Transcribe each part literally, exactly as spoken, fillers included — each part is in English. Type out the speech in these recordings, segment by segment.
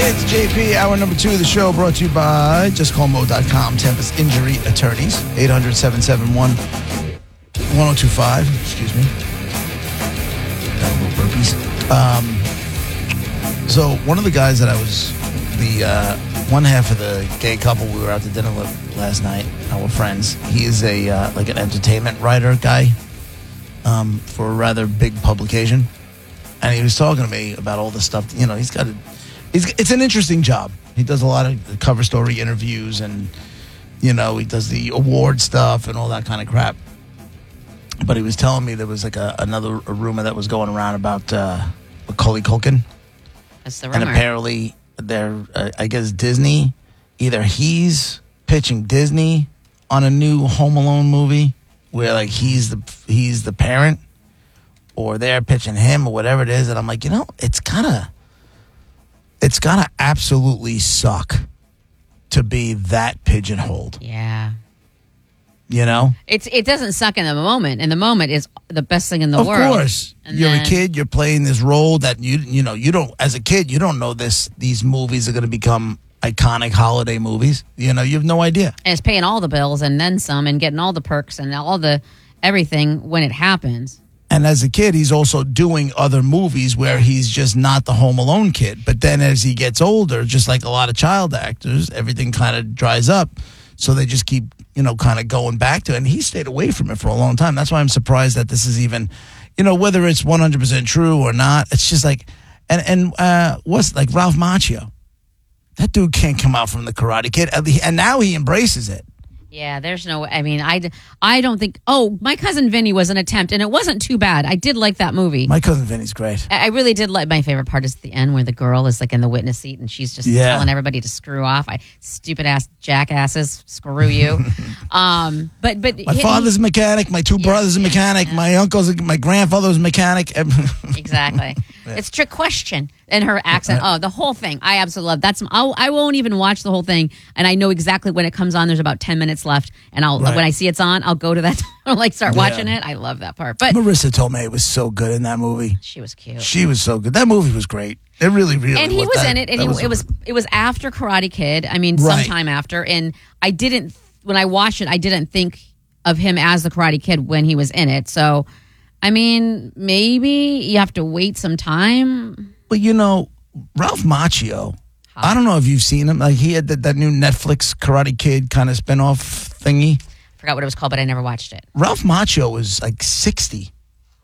It's J P, hour number two of the show, brought to you by just call mo dot com, Tempest Injury Attorneys, eight hundred, seven seven one, one oh two five. Excuse me. Got a little burpees. Um, so one of the guys that I was, the uh, one half of the gay couple we were out to dinner with last night, our friends, he is a uh, like an entertainment writer guy um, for a rather big publication. And he was talking to me about all the stuff, you know, he's got a, he's, it's an interesting job. He does a lot of cover story interviews and, you know, he does the award stuff and all that kind of crap. But he was telling me there was like a, another a rumor that was going around about uh, Macaulay Culkin. That's the rumor. And apparently they're, uh, I guess Disney, either he's pitching Disney on a new Home Alone movie where like he's the he's the parent, or they're pitching him or whatever it is. And I'm like, you know, it's kind of, it's gotta absolutely suck to be that pigeonholed. Yeah. You know? It's It doesn't suck in the moment. In the moment is the best thing in the of world. Of course. And you're then, a kid, you're playing this role that you, you know, you don't, as a kid, you don't know this, these movies are going to become iconic holiday movies. You know, you have no idea. And it's paying all the bills and then some and getting all the perks and all the everything when it happens. And as a kid, he's also doing other movies where he's just not the Home Alone kid. But then as he gets older, just like a lot of child actors, everything kind of dries up. So they just keep, you know, kind of going back to it. And he stayed away from it for a long time. That's why I'm surprised that this is even, you know, whether it's one hundred percent true or not. It's just like, and, and uh, what's like Ralph Macchio. That dude can't come out from the Karate Kid. And now he embraces it. Yeah, there's no, I mean, I, I don't think, oh, My Cousin Vinny was an attempt, and it wasn't too bad. I did like that movie. My Cousin Vinny's great. I, I really did like, my favorite part is at the end where the girl is like in the witness seat and she's just yeah. telling everybody to screw off. I stupid ass jackasses, screw you. um, but, but My he, father's a mechanic, my two yeah, brothers are a mechanic, yeah. my uncle's, a, my grandfather's a mechanic. Exactly. Yeah. It's a trick question. And her accent, oh, the whole thing. I absolutely love that's I'll, I won't even watch the whole thing, and I know exactly when it comes on. There's about ten minutes left, and I'll right. when I see it's on, I'll go to that, I'll like start yeah. watching it. I love that part. But Marissa Tomei was so good in that movie. She was cute. She was so good. That movie was great. It really, really. And he was, was that, in it, and he, was it was it was after Karate Kid. I mean, right. sometime after, and I didn't when I watched it, I didn't think of him as the Karate Kid when he was in it. So, I mean, maybe you have to wait some time. But you know, Ralph Macchio, huh. I don't know if you've seen him. Like he had that, that new Netflix Karate Kid kind of spinoff thingy. Forgot what it was called, but I never watched it. Ralph Macchio is like sixty,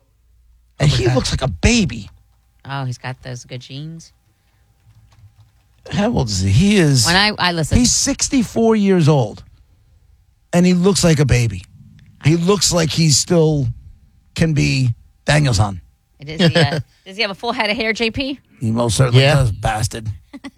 and he looks like a baby. Oh, he's got those good genes. How old is he? He is. When I I listen, he's sixty-four years old, and he looks like a baby. He looks like he still can be Daniel-san. Does he, uh, does he have a full head of hair, J P? He most certainly yeah. does, bastard.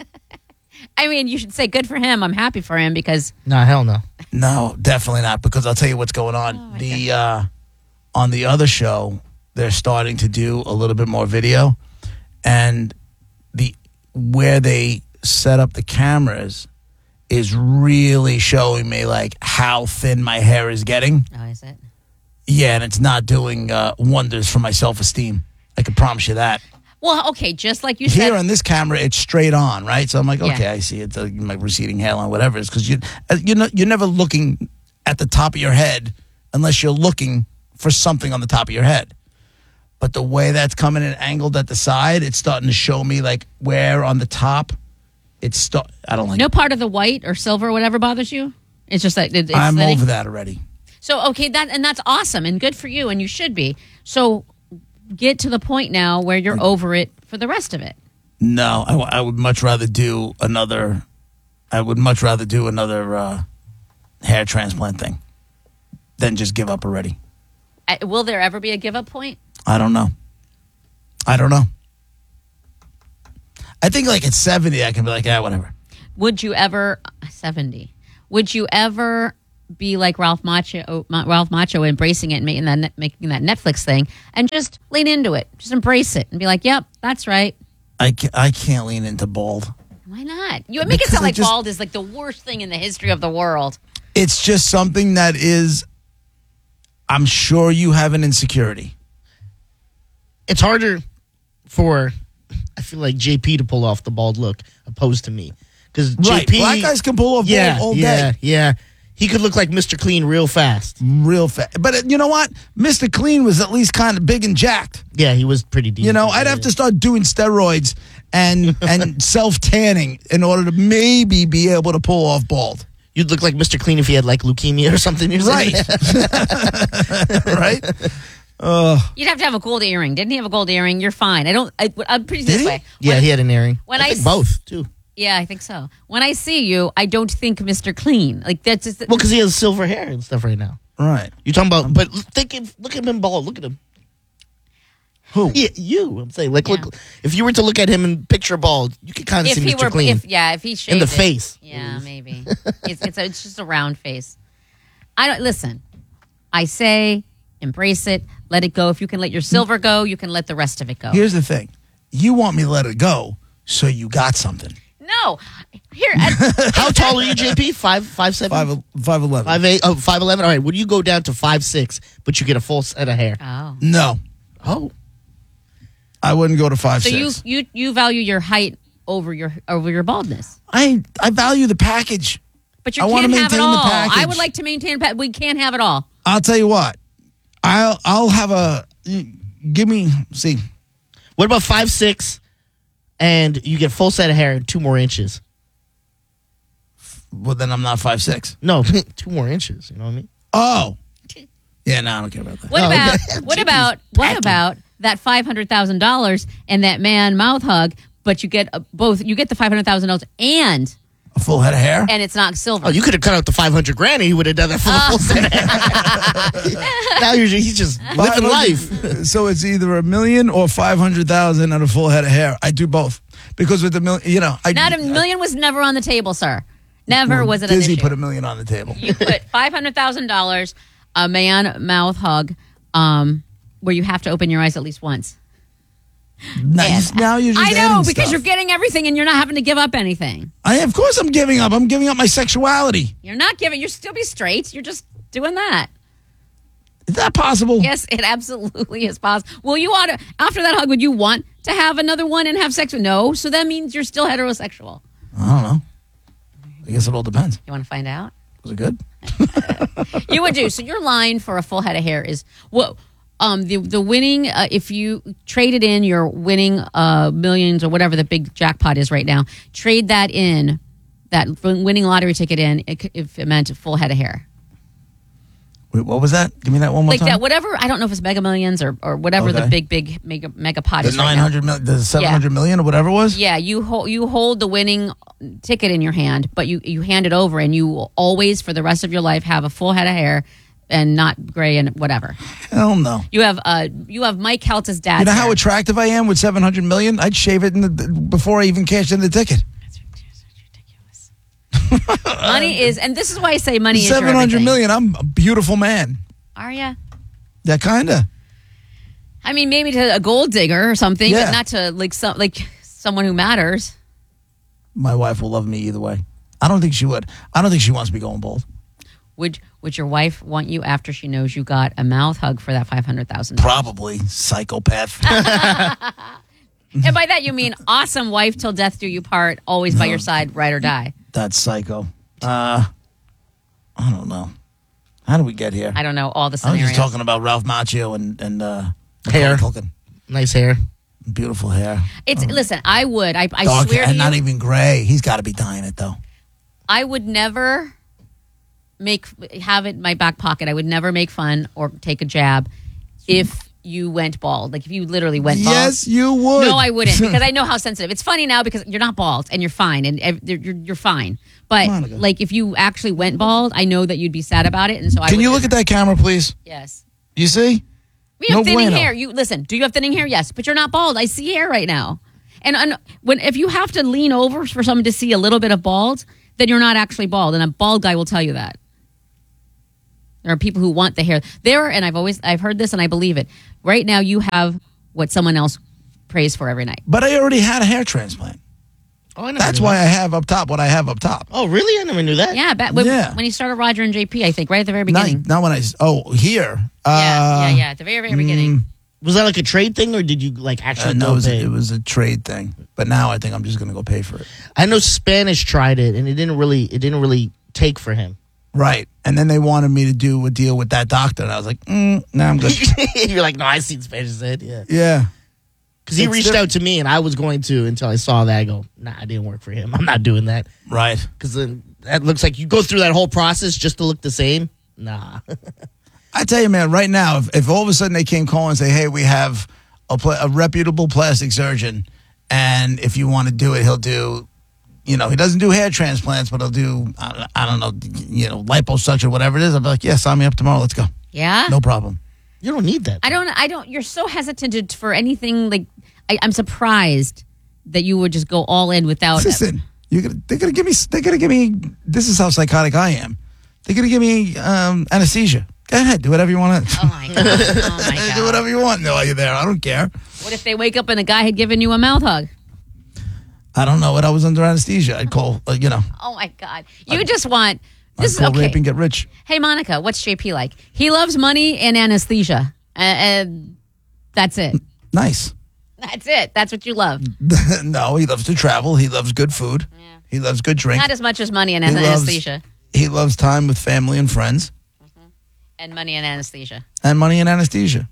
I mean, you should say good for him. I'm happy for him because... No, hell no. No, definitely not, because I'll tell you what's going on. Oh, the uh, on the other show, they're starting to do a little bit more video, and the where they set up the cameras is really showing me like how thin my hair is getting. Oh, is it? Yeah, and it's not doing uh, wonders for my self-esteem. I can promise you that. Well, okay, just like you said. Here on this camera, it's straight on, right? So I'm like, okay, yeah. I see it. Uh, my receding hairline, whatever it is. Because you, uh, you're, not, you're never looking at the top of your head unless you're looking for something on the top of your head. But the way that's coming in angled at the side, it's starting to show me like where on the top it's... St- I don't like No it. part of the white or silver or whatever bothers you? It's just that it, it's I'm thinning? over that already. So, okay, that and that's awesome and good for you, and you should be. So get to the point now where you're over it for the rest of it. No, I, w- I would much rather do another. I would much rather do another uh, hair transplant thing than just give up already. Uh, will there ever be a give up point? I don't know. I don't know. I think like at seventy, I can be like, yeah, whatever. Would you ever seventy? Would you ever be like Ralph Macchio, Ralph Macchio, embracing it and making that making that Netflix thing, and just lean into it, just embrace it, and be like, "Yep, that's right." I can't, I can't lean into bald. Why not? You make Because it sound I like just- bald is like the worst thing in the history of the world. It's just something that is. I'm sure you have an insecurity. It's harder for I feel like J P to pull off the bald look, opposed to me. Because Right. J P, Black guys can pull off yeah, bald all yeah, day. yeah. He could look like Mister Clean real fast. Real fast. But uh, you know what? Mister Clean was at least kind of big and jacked. Yeah, he was pretty deep. You know, I'd have to start doing steroids and and self tanning in order to maybe be able to pull off bald. You'd look like Mister Clean if he had like leukemia or something. You're Right. Right? Uh, You'd have to have a gold earring. Didn't he have a gold earring? You're fine. I don't. I, I'm pretty Did this he? way. Yeah, When- he had an earring. when I, I think s- both too. Yeah, I think so. When I see you, I don't think Mister Clean. Like that's just. Well, because he has silver hair and stuff right now. right. You're talking about, but think, of, look at him bald. Look at him. Who? Yeah, you. I'm saying, like, Yeah. look. If you were to look at him and picture bald, you could kind of if see he Mister were, Clean if yeah, if he shaved in the it. face. Yeah, maybe. it's it's, a, it's just a round face. I don't listen. I say embrace it, let it go. If you can let your silver go, you can let the rest of it go. Here's the thing. You want me to let it go, so you got something. No, here. I, How tall are you, J P? Five, five, seven, Five, five eleven. five eight, oh, five eleven. All right. Would you go down to five six, but you get a full set of hair? oh, No, Oh, I wouldn't go to five so six. you you you value your height over your over your baldness, I I value the package. but you I wanna can't have it maintain the all. I package. would like to maintain. pa- We can't have it all. I'll tell you what. I'll I'll have a give me see. what about five six, and you get full set of hair and two more inches? Well, then I'm not five six. No, two more inches. You know what I mean? Oh, yeah. No, I don't care about that. What Oh, about okay. what Jimmy's about what packing. about that five hundred thousand dollars and that man mouth hug? But you get uh, both. You get the five hundred thousand dollars and A full head of hair. and it's not silver. Oh, you could have cut out the five hundred grand and he would have done that for the full set of hair. Now you're, he's just living life. So it's either a million or five hundred thousand and a full head of hair. I do both because with the million, you know, I Not a million was never on the table, sir. Never well, was it an Disney issue. put a million on the table. You put five hundred thousand dollars, a man mouth hug, um, where you have to open your eyes at least once. Nice. Now you're just I know adding because stuff. you're getting everything and you're not having to give up anything. I of course I'm giving up. I'm giving up my sexuality. You're not giving. You're still be straight. You're just doing that. Is that possible? Yes, it absolutely is possible. Well, you ought to, after that hug, would you want to have another one and have sex with? No. So that means you're still heterosexual. I don't know. I guess it all depends. You want to find out? Was it good? You would do. So your line for a full head of hair is what? Um, the the winning, uh, if you traded in your winning uh, millions or whatever the big jackpot is right now, trade that in, that winning lottery ticket in, if it meant a full head of hair. Wait, what was that? Give me that one more Like time. that, whatever, I don't know if it's mega millions or, or whatever the Okay. big, big mega, mega pot the is right nine now. hundred million, the seven hundred million, or whatever it was. Yeah, you hold you hold the winning ticket in your hand, but you you hand it over, and you will always, for the rest of your life, have a full head of hair and not gray and whatever. Hell no. You have uh you have Mike Heltz's dad. You know how attractive I am with seven hundred million? I'd shave it in the, before I even cashed in the ticket. money is, and this is why I say money is your seven hundred everything. million. I'm a beautiful man. Are ya? Yeah, kinda. I mean, maybe to a gold digger or something, Yeah. but not to like some like someone who matters. My wife will love me either way. I don't think she would. I don't think she wants me going bald. Would Would your wife want you after she knows you got a mouth hug for that five hundred thousand dollars? Probably psychopath. And by that you mean awesome wife till death do you part, always by your side, ride or die. That's psycho. Uh, I don't know. How did we get here? I don't know all the I was scenarios. just talking about Ralph Macchio and and uh, Hair. Macaulay Culkin. Nice hair. Beautiful hair. It's listen. I would. I, I Dark swear hair, to you, not even gray. He's got to be dyeing it though. I would never make have it in my back pocket. I would never make fun or take a jab if you went bald. Like if you literally went bald. Yes, you would. No, I wouldn't because I know how sensitive. It's funny now because you're not bald and you're fine and ev- you're, you're you're fine. But Monica. like if you actually went bald, I know that you'd be sad about it. And so I Can would you look at that camera, please? Yes. You see? We have No thinning bueno. hair. You listen. Do you have thinning hair? Yes, but you're not bald. I see hair right now. And, and when if you have to lean over for someone to see a little bit of bald, then you're not actually bald. And a bald guy will tell you that. There are people who want the hair. There, and I've always I've heard this and I believe it. Right now, you have what someone else prays for every night. But I already had a hair transplant. Oh, I never That's knew why that. I have up top what I have up top. Oh, really? I never knew that. Yeah, back when, Yeah. when he started Roger and J P, I think right at the very Not, beginning. not when I. s- Oh, here. yeah, Uh, yeah, yeah. At the very, very beginning. Was that like a trade thing, or did you like actually Uh, no, go it was, pay? it was a trade thing. But now I think I'm just going to go pay for it. I know Spanish tried it, and it didn't really, it didn't really take for him. Right. And then they wanted me to do a deal with that doctor. And I was like, mm, no, nah, I'm good. You're like, no, I seen Spanish said, yeah. Yeah. Because he It's reached different. out to me, and I was going to until I saw that. I go, nah, it didn't work for him. I'm not doing that. Right. Because then that looks like you go through that whole process just to look the same. Nah. I tell you, man, right now, if, if all of a sudden they came calling and say, hey, we have a, pla- a reputable plastic surgeon, and if you want to do it, he'll do, you know, he doesn't do hair transplants, but he'll do, I, I don't know, you know, liposuction, whatever it is. I'll be like, yeah, sign me up tomorrow. Let's go. Yeah. No problem. You don't need that. I don't. I don't. You're so hesitant for anything. Like I, I'm surprised that you would just go all in without. Listen, you're gonna, they're going to give me, they're going to give me, this is how psychotic I am. They're going to give me um, anesthesia. Go ahead, do whatever you want to. Oh my god! Oh my god! Do whatever you want while you're there. I don't care. What if they wake up and the guy had given you a mouth hug? I don't know what I was under anesthesia. I'd call, uh, you know, Oh my god! You just want I'd this is call okay. rape and get rich. Hey Monica, what's J P like? He loves money and anesthesia, and, and that's it. Nice. That's it. That's what you love. No, he loves to travel. He loves good food. Yeah. He loves good drink. Not as much as money and He loves- anesthesia, He loves time with family and friends, and money and anesthesia. and money and anesthesia.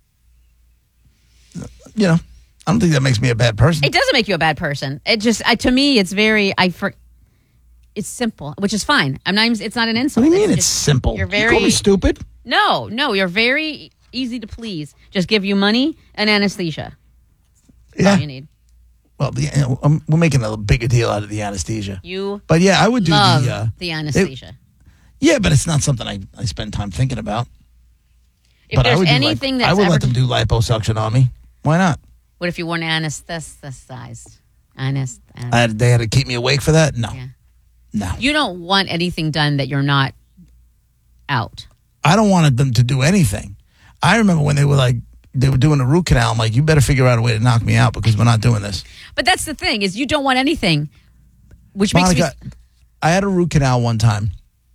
You know, I don't think that makes me a bad person. It doesn't make you a bad person. It just uh, to me, it's very I for. It's simple, which is fine. I'm not. Even, it's not an insult. What do you mean it's just- simple? You're You very call me stupid? no, no. You're very easy to please. Just give you money and anesthesia. That's Yeah. all you need. Well, the, you know, um, we're making a bigger deal out of the anesthesia. You But yeah, I would do love the. Uh, the anesthesia. yeah, but it's not something I, I spend time thinking about. if but I there's would do anything like, that's I would ever, let them do liposuction on me. Why not? what if you weren't anesthetized? Anest. I had, they had to keep me awake for that? No. Yeah. No. You don't want anything done that you're not out. I don't want them to do anything. I remember when they were like, they were doing a root canal. I'm like, you better figure out a way to knock me out because we're not doing this. But that's the thing is you don't want anything, which makes Monica, me. I had a root canal one time,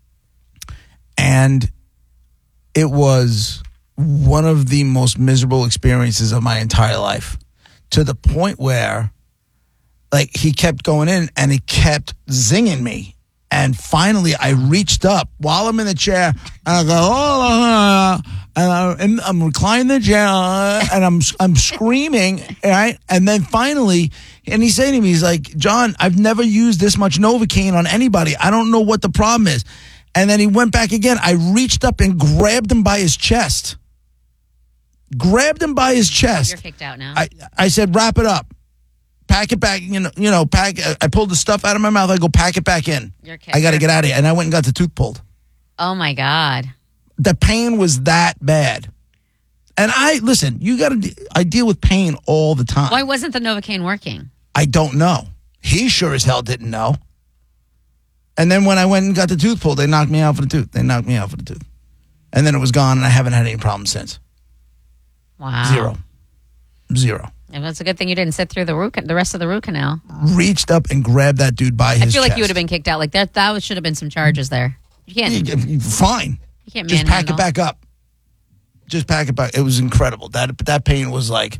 and it was one of the most miserable experiences of my entire life, to the point where, like, he kept going in and he kept zinging me. And finally, I reached up while I'm in the chair, and I go, oh, and I- and I'm reclining in the chair, and I'm I'm screaming, right? And then finally, and he's saying to me, he's like, John, I've never used this much Novocaine on anybody. I don't know what the problem is. And then he went back again. I reached up and grabbed him by his chest. Grabbed him by his chest. You're kicked out now. I, I said, wrap it up. Pack it back, you know, you know, pack. I pulled the stuff out of my mouth. I go, pack it back in. You're kicked. I got to get out of here. And I went and got the tooth pulled. Oh my god. The pain was that bad. And I, listen, you got to, I deal with pain all the time. Why wasn't the Novocaine working? I don't know. He sure as hell didn't know. And then when I went and got the tooth pulled, they knocked me out for the tooth. They knocked me out for the tooth. And then it was gone, and I haven't had any problems since. Wow. Zero. Zero. And it's a good thing you didn't sit through the root, the rest of the root canal. Reached up and grabbed that dude by his I feel like chest. you would have been kicked out. Like that. That should have been some charges there. You can't. Yeah, fine. You can't Just pack manhandle. it back up. Just pack it back. It was incredible. That that pain was like,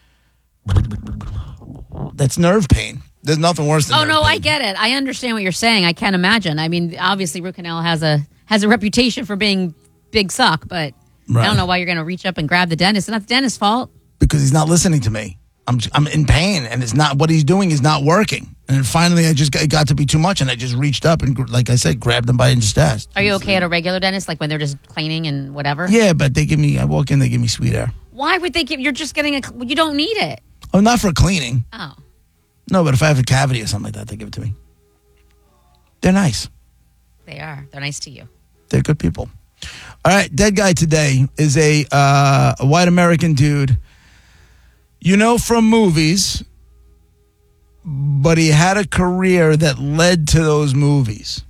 that's nerve pain. There's nothing worse than. Oh nerve no, pain. I get it. I understand what you're saying. I can't imagine. I mean, obviously, root canal has a has a reputation for being big suck, but I Right. don't know why you're going to reach up and grab the dentist. It's not the dentist's fault. Because he's not listening to me. I'm I'm in pain, and it's not what he's doing is not working. And then finally, I just got, it got to be too much, and I just reached up and, gr- like I said, grabbed him by his chest. Are you okay at a regular dentist, like when they're just cleaning and whatever? Yeah, but they give me. I walk in, they give me sweet air. Why would they give? You're just getting a. You don't need it. Oh, not for cleaning. Oh, No, but if I have a cavity or something like that, they give it to me. They're nice. they are. They're nice to you. They're good people. All right, dead guy today is a uh, a white American dude. You know from movies, but he had a career that led to those movies.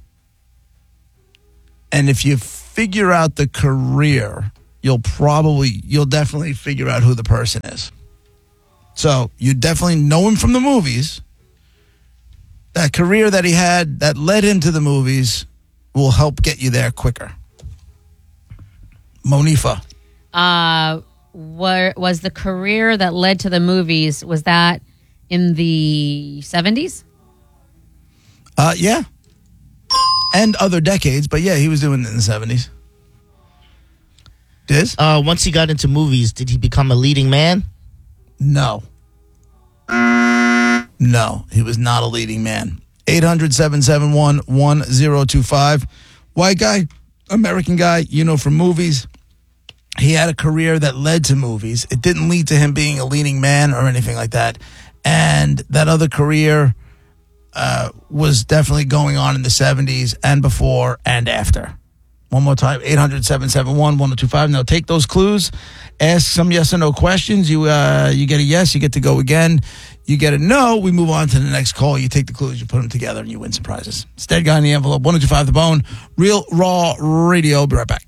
And if you figure out the career, you'll probably, you'll definitely figure out who the person is. So you definitely know him from the movies. That career that he had that led him to the movies will help get you there quicker. Monifa. Uh, were, was the career that led to the movies, was that in the seventies? Uh, yeah. And other decades, but yeah, he was doing it in the seventies. Diz? Uh, once he got into movies, did he become a leading man? No. No, he was not a leading man. eight hundred, seven seven one, one zero two five. White guy, American guy, you know, from movies. He had a career that led to movies. It didn't lead to him being a leading man or anything like that. And that other career uh, was definitely going on in the seventies and before and after. One more time, eight hundred, seven seven one, one zero two five. Now take those clues, ask some yes or no questions. You uh, you get a yes, you get to go again. You get a no, we move on to the next call. You take the clues, you put them together, and you win some prizes. It's Dead Guy in the Envelope, one zero two five The Bone, Real Raw Radio. Be right back.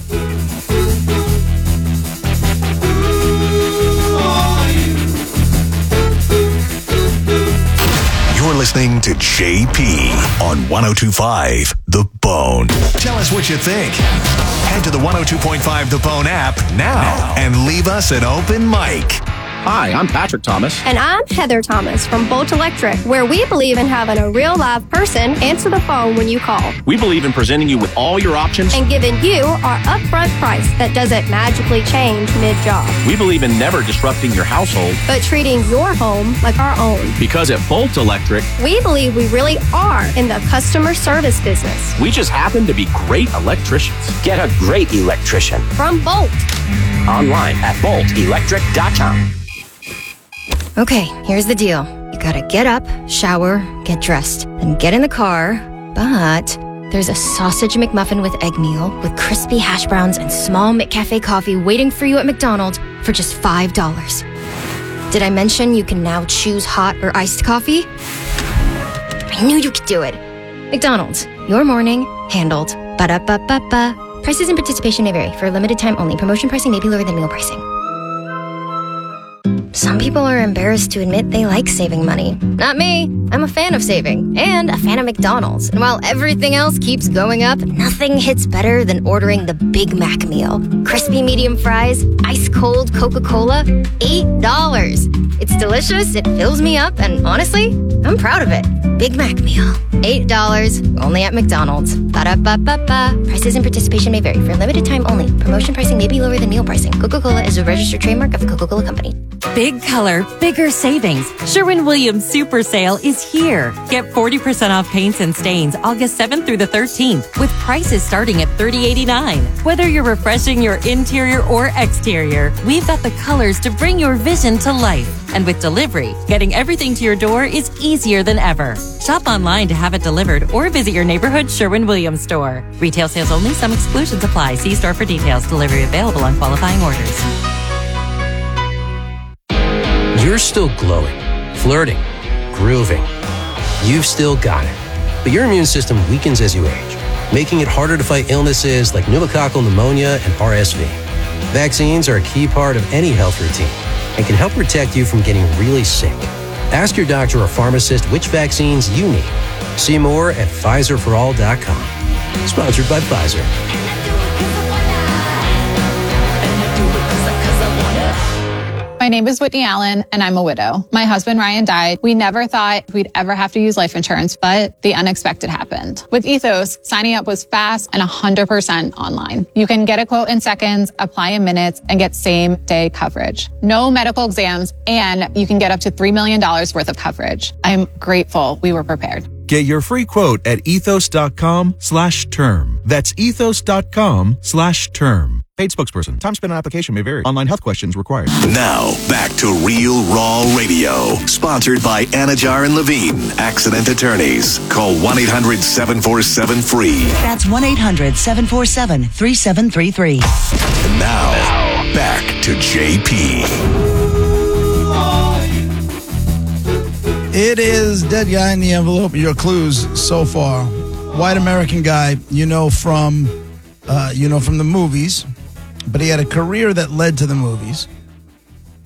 You're listening to J P on one oh two point five The Bone. Tell us what you think. Head to the one oh two point five The Bone app now and leave us an open mic. Hi, I'm Patrick Thomas. And I'm Heather Thomas from Bolt Electric, where we believe in having a real live person answer the phone when you call. We believe in presenting you with all your options and giving you our upfront price that doesn't magically change mid-job. We believe in never disrupting your household, but treating your home like our own. Because at Bolt Electric, we believe we really are in the customer service business. We just happen to be great electricians. Get a great electrician from Bolt. Online at bolt electric dot com. Okay, here's the deal. You gotta get up, shower, get dressed, then get in the car, but there's a sausage McMuffin with egg meal with crispy hash browns and small McCafe coffee waiting for you at McDonald's for just five dollars. Did I mention you can now choose hot or iced coffee? I knew you could do it. McDonald's, your morning, handled. Ba-da-ba-ba-ba. Prices and participation may vary. For a limited time only. Promotion pricing may be lower than meal pricing. Some people are embarrassed to admit they like saving money. Not me. I'm a fan of saving and a fan of McDonald's. And while everything else keeps going up, nothing hits better than ordering the Big Mac meal. Crispy medium fries, ice cold Coca-Cola, eight dollars. It's delicious, it fills me up, and honestly, I'm proud of it. Big Mac meal, eight dollars, only at McDonald's. Ba-da-ba-ba-ba. Prices and participation may vary. For a limited time only. Promotion pricing may be lower than meal pricing. Coca-Cola is a registered trademark of the Coca-Cola Company. Big color, bigger savings. Sherwin-Williams Super Sale is here. Get forty percent off paints and stains August seventh through the thirteenth with prices starting at thirty eighty-nine. Whether you're refreshing your interior or exterior, we've got the colors to bring your vision to life. And with delivery, getting everything to your door is easier than ever. Shop online to have it delivered or visit your neighborhood Sherwin-Williams store. Retail sales only. Some exclusions apply. See store for details. Delivery available on qualifying orders. You're still glowing, flirting, grooving. You've still got it. But your immune system weakens as you age, making it harder to fight illnesses like pneumococcal pneumonia and R S V. Vaccines are a key part of any health routine and can help protect you from getting really sick. Ask your doctor or pharmacist which vaccines you need. See more at Pfizer for all dot com. Sponsored by Pfizer. My name is Whitney Allen, and I'm a widow. My husband, Ryan, died. We never thought we'd ever have to use life insurance, but the unexpected happened. With Ethos, signing up was fast and one hundred percent online. You can get a quote in seconds, apply in minutes, and get same-day coverage. No medical exams, and you can get up to three million dollars worth of coverage. I'm grateful we were prepared. Get your free quote at ethos.com slash term. That's ethos.com slash term. Paid spokesperson. Time spent on application may vary. Online health questions required. Now, back to Real Raw Radio. Sponsored by Anajar and Levine, Accident Attorneys. Call one eight hundred seven four seven free. That's one eight hundred seven four seven three seven three three. And now, back to J P. It is Dead Guy in the Envelope. Your clues so far. White American guy, you know from, uh, you know from the movies, but he had a career that led to the movies.